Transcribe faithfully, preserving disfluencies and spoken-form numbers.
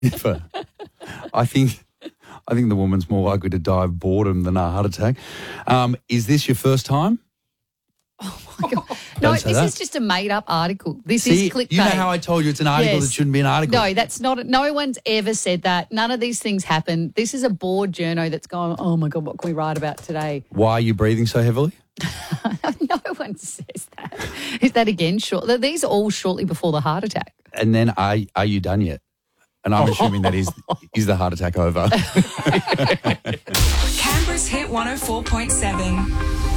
If a, I think I think the woman's more likely to die of boredom than a heart attack. Um, is this your first time? Oh, my God. No, Don't this say that. is just a made-up article. This See, is clickbait. you know how I told you it's an article Yes. that shouldn't be an article? No, that's not. No one's ever said that. None of these things happen. This is a bored journo that's going, oh, my God, what can we write about today? Why are you breathing so heavily? No one says that. Is that again short? These are all shortly before the heart attack. And then are, are you done yet? And I'm assuming that is, is the heart attack over? Canberra's Hit one oh four point seven.